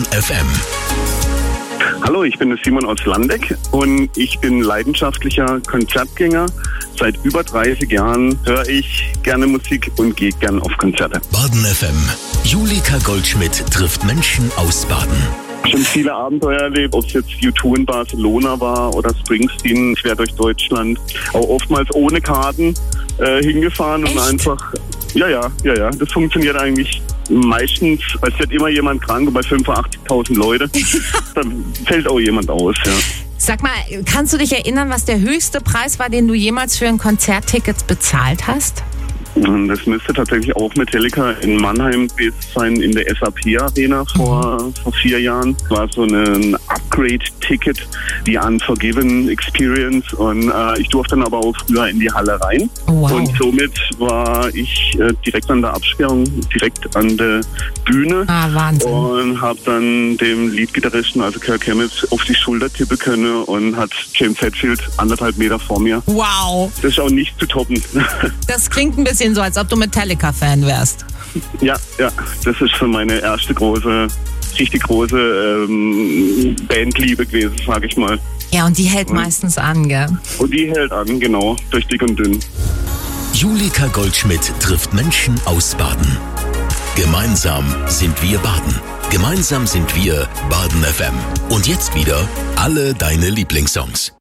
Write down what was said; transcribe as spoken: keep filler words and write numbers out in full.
F M. Hallo, ich bin der Simon aus Landeck und ich bin leidenschaftlicher Konzertgänger. Seit über dreißig Jahren höre ich gerne Musik und gehe gerne auf Konzerte. Baden F M. Julika Goldschmidt trifft Menschen aus Baden. Schon viele Abenteuer erlebt, ob es jetzt U zwei in Barcelona war oder Springsteen quer durch Deutschland. Auch oftmals ohne Karten äh, hingefahren und Echt? einfach, ja, ja, ja, ja, das funktioniert eigentlich meistens, weil es wird immer jemand krank und bei fünfundachtzigtausend Leute, dann fällt auch jemand aus, ja. Sag mal, kannst du dich erinnern, was der höchste Preis war, den du jemals für ein Konzertticket bezahlt hast? Das müsste tatsächlich auch Metallica in Mannheim gewesen sein, in der S A P Arena vor, mhm. vor vier Jahren. Es war so ein Upgrade-Ticket, die Unforgiven Experience. Und äh, ich durfte dann aber auch früher in die Halle rein. Wow. Und somit war ich äh, direkt an der Absperrung, direkt an der Bühne. Ah, Wahnsinn. Und habe dann dem Leadgitarristen, also Kirk Hammett, auf die Schulter tippen können und hat James Hetfield anderthalb Meter vor mir. Wow. Das ist auch nicht zu toppen. Das klingt ein bisschen so, als ob du Metallica-Fan wärst. Ja, ja, das ist für meine erste große, richtig große ähm, Bandliebe gewesen, sag ich mal. Ja, und die hält und, meistens an, gell? Und die hält an, genau, durch dick und dünn. Julika Goldschmidt trifft Menschen aus Baden. Gemeinsam sind wir Baden. Gemeinsam sind wir Baden F M. Und jetzt wieder alle deine Lieblingssongs.